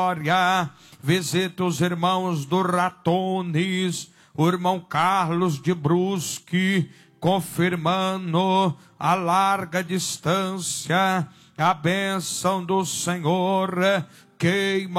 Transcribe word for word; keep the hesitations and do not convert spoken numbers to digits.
Visita os irmãos do Ratones, o irmão Carlos de Brusque, confirmando a larga distância, a bênção do Senhor queima